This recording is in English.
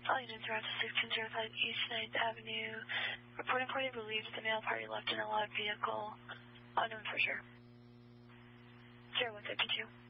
All units are up to 1605 East 9th Avenue. Reporting party believes the male party left in a loud vehicle. Unknown for sure. 0152.